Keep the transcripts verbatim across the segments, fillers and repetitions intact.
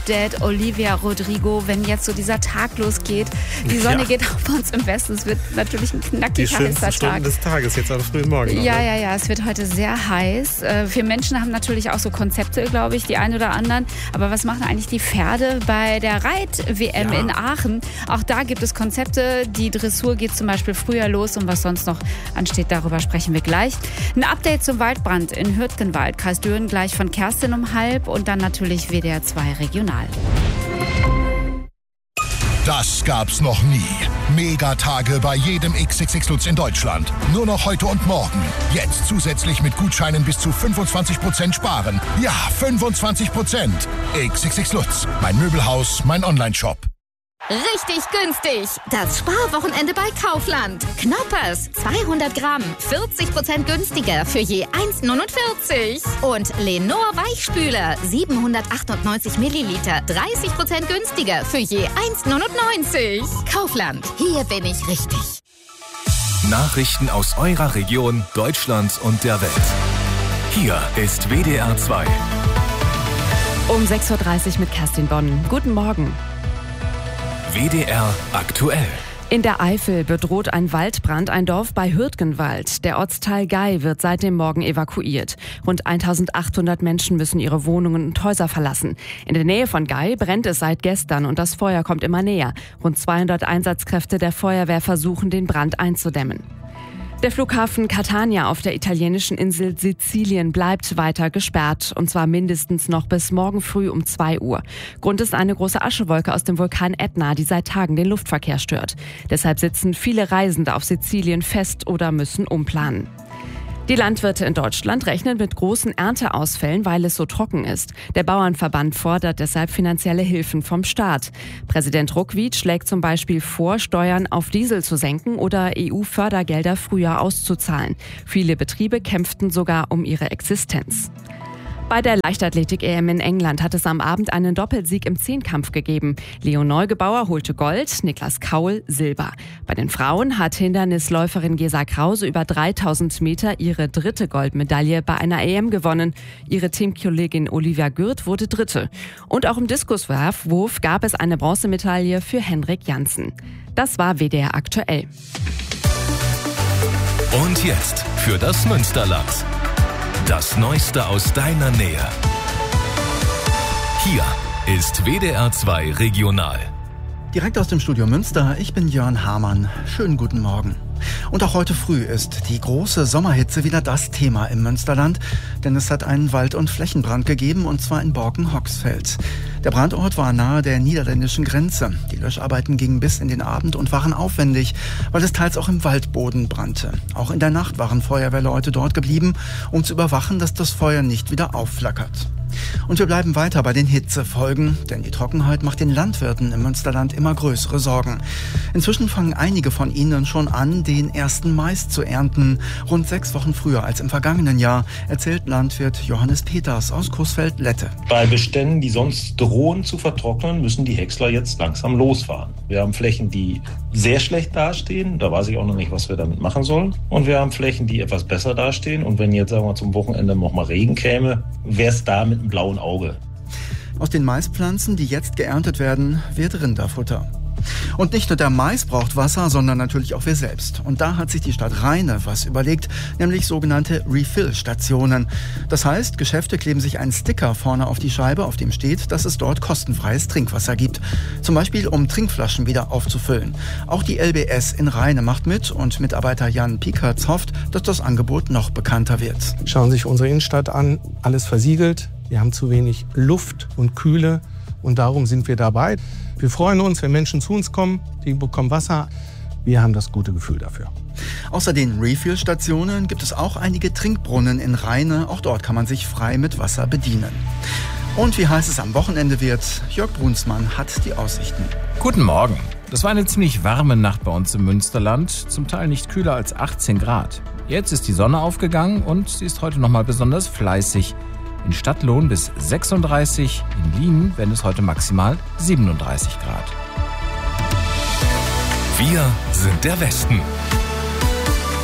Dad Olivia Rodrigo, wenn jetzt so dieser Tag losgeht. Die Sonne ja. geht auf uns im Westen. Es wird natürlich ein knackig heißer Tag. Stunden des Tages, jetzt am frühen Morgen. Noch, ja, ne? ja, ja. Es wird heute sehr heiß. Wir Menschen haben natürlich auch so Konzepte, glaube ich, die einen oder anderen. Aber was machen eigentlich die Pferde bei der Reit-W M ja. in Aachen? Auch da gibt es Konzepte. Die Dressur geht zum Beispiel früher los. Und was sonst noch ansteht, darüber sprechen wir gleich. Ein Update zum Waldbrand in Hürtgenwald, Kreis Düren, gleich von Kerstin um halb. Und dann natürlich W D R zwei Regional. Das gab's noch nie. Megatage bei jedem X X X Lutz in Deutschland. Nur noch heute und morgen. Jetzt zusätzlich mit Gutscheinen bis zu fünfundzwanzig Prozent sparen. Ja, fünfundzwanzig Prozent. X X X Lutz. Mein Möbelhaus, mein Onlineshop. Richtig günstig. Das Sparwochenende bei Kaufland. Knoppers, zweihundert Gramm, vierzig Prozent günstiger für je eins neunundvierzig. Und Lenor Weichspüler, siebenhundertachtundneunzig Milliliter, dreißig Prozent günstiger für je eins neunundneunzig. Kaufland, hier bin ich richtig. Nachrichten aus eurer Region, Deutschland und der Welt. Hier ist W D R zwei. Um sechs Uhr dreißig mit Kerstin Bonn. Guten Morgen. W D R aktuell. In der Eifel bedroht ein Waldbrand ein Dorf bei Hürtgenwald. Der Ortsteil Gei wird seit dem Morgen evakuiert. Rund eintausendachthundert Menschen müssen ihre Wohnungen und Häuser verlassen. In der Nähe von Gei brennt es seit gestern und das Feuer kommt immer näher. Rund zweihundert Einsatzkräfte der Feuerwehr versuchen, den Brand einzudämmen. Der Flughafen Catania auf der italienischen Insel Sizilien bleibt weiter gesperrt. Und zwar mindestens noch bis morgen früh um zwei Uhr. Grund ist eine große Aschewolke aus dem Vulkan Ätna, die seit Tagen den Luftverkehr stört. Deshalb sitzen viele Reisende auf Sizilien fest oder müssen umplanen. Die Landwirte in Deutschland rechnen mit großen Ernteausfällen, weil es so trocken ist. Der Bauernverband fordert deshalb finanzielle Hilfen vom Staat. Präsident Ruckwied schlägt zum Beispiel vor, Steuern auf Diesel zu senken oder E U-Fördergelder früher auszuzahlen. Viele Betriebe kämpften sogar um ihre Existenz. Bei der Leichtathletik-E M in England hat es am Abend einen Doppelsieg im Zehnkampf gegeben. Leo Neugebauer holte Gold, Niklas Kaul Silber. Bei den Frauen hat Hindernisläuferin Gesa Krause über dreitausend Meter ihre dritte Goldmedaille bei einer E M gewonnen. Ihre Teamkollegin Olivia Gürt wurde Dritte. Und auch im Diskuswurf gab es eine Bronzemedaille für Henrik Janssen. Das war W D R aktuell. Und jetzt für das Münsterland. Das Neueste aus deiner Nähe. Hier ist W D R zwei Regional. Direkt aus dem Studio Münster, ich bin Jörn Hamann. Schönen guten Morgen. Und auch heute früh ist die große Sommerhitze wieder das Thema im Münsterland, denn es hat einen Wald- und Flächenbrand gegeben, und zwar in Borken-Hoxfeld. Der Brandort war nahe der niederländischen Grenze. Die Löscharbeiten gingen bis in den Abend und waren aufwendig, weil es teils auch im Waldboden brannte. Auch in der Nacht waren Feuerwehrleute dort geblieben, um zu überwachen, dass das Feuer nicht wieder aufflackert. Und wir bleiben weiter bei den Hitzefolgen, denn die Trockenheit macht den Landwirten im Münsterland immer größere Sorgen. Inzwischen fangen einige von ihnen schon an, den ersten Mais zu ernten. Rund sechs Wochen früher als im vergangenen Jahr, erzählt Landwirt Johannes Peters aus Coesfeld-Lette. Bei Beständen, die sonst drohen zu vertrocknen, müssen die Häcksler jetzt langsam losfahren. Wir haben Flächen, die sehr schlecht dastehen. Da weiß ich auch noch nicht, was wir damit machen sollen. Und wir haben Flächen, die etwas besser dastehen. Und wenn jetzt, sagen wir, zum Wochenende noch mal Regen käme, wäre es da mit einem blauen Auge. Aus den Maispflanzen, die jetzt geerntet werden, wird Rinderfutter. Und nicht nur der Mais braucht Wasser, sondern natürlich auch wir selbst. Und da hat sich die Stadt Rheine was überlegt, nämlich sogenannte Refill-Stationen. Das heißt, Geschäfte kleben sich einen Sticker vorne auf die Scheibe, auf dem steht, dass es dort kostenfreies Trinkwasser gibt. Zum Beispiel, um Trinkflaschen wieder aufzufüllen. Auch die L B S in Rheine macht mit und Mitarbeiter Jan Piekertz hofft, dass das Angebot noch bekannter wird. Schauen Sie sich unsere Innenstadt an, alles versiegelt. Wir haben zu wenig Luft und Kühle und darum sind wir dabei. Wir freuen uns, wenn Menschen zu uns kommen, die bekommen Wasser. Wir haben das gute Gefühl dafür. Außer den Refill-Stationen gibt es auch einige Trinkbrunnen in Rheine. Auch dort kann man sich frei mit Wasser bedienen. Und wie heiß es am Wochenende wird, Jörg Brunsmann hat die Aussichten. Guten Morgen. Das war eine ziemlich warme Nacht bei uns im Münsterland, zum Teil nicht kühler als achtzehn Grad. Jetzt ist die Sonne aufgegangen und sie ist heute nochmal besonders fleißig. In Stadtlohn bis sechsunddreißig, in Lienen werden es heute maximal siebenunddreißig Grad. Wir sind der Westen.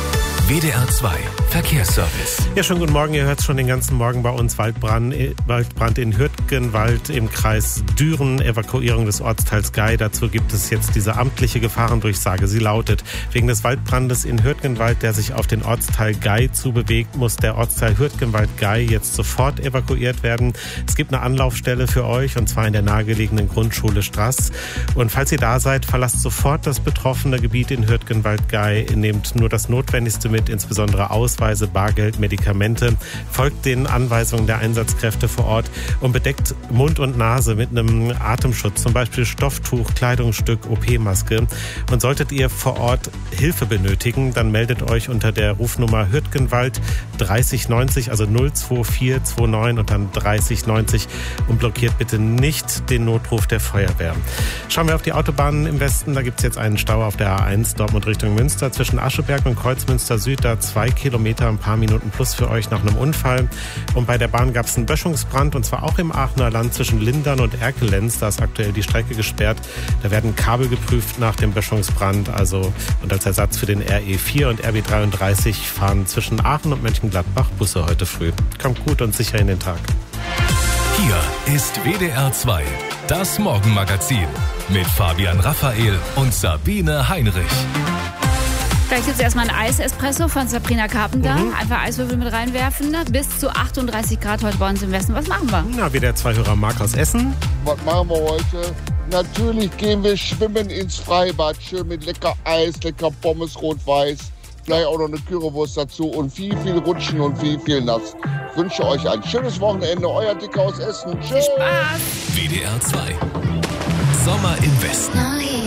W D R zwei Verkehrsservice. Ja, schönen guten Morgen. Ihr hört es schon den ganzen Morgen bei uns. Waldbrand, Waldbrand in Hürtgenwald im Kreis Düren. Evakuierung des Ortsteils Gei. Dazu gibt es jetzt diese amtliche Gefahrendurchsage. Sie lautet: Wegen des Waldbrandes in Hürtgenwald, der sich auf den Ortsteil Gei zubewegt, muss der Ortsteil Hürtgenwald-Gei jetzt sofort evakuiert werden. Es gibt eine Anlaufstelle für euch, und zwar in der nahegelegenen Grundschule Straß. Und falls ihr da seid, verlasst sofort das betroffene Gebiet in Hürtgenwald-Gei. Nehmt nur das Notwendigste mit, insbesondere Ausweise, Bargeld, Medikamente. Folgt den Anweisungen der Einsatzkräfte vor Ort und bedeckt Mund und Nase mit einem Atemschutz, zum Beispiel Stofftuch, Kleidungsstück, O P-Maske. Und solltet ihr vor Ort Hilfe benötigen, dann meldet euch unter der Rufnummer Hürtgenwald dreißig neunzig, also null zwei vier zwei neun und dann dreißig neunzig, und blockiert bitte nicht den Notruf der Feuerwehr. Schauen wir auf die Autobahnen im Westen. Da gibt es jetzt einen Stau auf der A eins Dortmund Richtung Münster zwischen Ascheberg und Kreuzmünster Süd. Da zwei Kilometer, ein paar Minuten plus für euch nach einem Unfall. Und bei der Bahn gab es einen Böschungsbrand, und zwar auch im Aachener Land zwischen Lindern und Erkelenz. Da ist aktuell die Strecke gesperrt. Da werden Kabel geprüft nach dem Böschungsbrand. Also, und als Ersatz für den R E vier und R B dreiunddreißig fahren zwischen Aachen und Mönchengladbach Busse heute früh. Kommt gut und sicher in den Tag. Hier ist W D R zwei, das Morgenmagazin mit Fabian Raphael und Sabine Heinrich. Gleich gibt es erstmal ein Eis-Espresso von Sabrina Carpenter. Mhm. Einfach Eiswürfel mit reinwerfen. Bis zu achtunddreißig Grad heute bei uns im Westen. Was machen wir? Na, W D R zwei Hörer Marc aus Essen. Was machen wir heute? Natürlich gehen wir schwimmen ins Freibad. Schön mit lecker Eis, lecker Pommes rot-weiß. Vielleicht auch noch eine Currywurst dazu und viel, viel Rutschen und viel, viel nass. Ich wünsche euch ein schönes Wochenende. Euer Dicker aus Essen. Tschüss. Spaß. W D R zwei. Sommer im Westen.